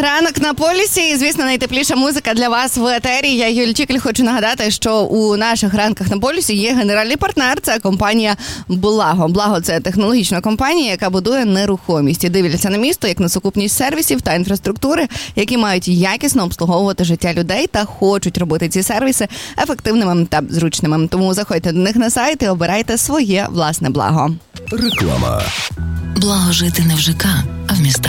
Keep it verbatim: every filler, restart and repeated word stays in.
Ранок на полюсі і, звісно, найтепліша музика для вас в етері. Я, Юлія Чікель, хочу нагадати, що у наших ранках на полюсі є генеральний партнер. Це компанія Благо. Благо – це технологічна компанія, яка будує нерухомість і дивляться на місто як на сукупність сервісів та інфраструктури, які мають якісно обслуговувати життя людей та хочуть робити ці сервіси ефективними та зручними. Тому заходьте до них на сайт і обирайте своє власне благо. Реклама. Благо жити не в ЖК, а в містах.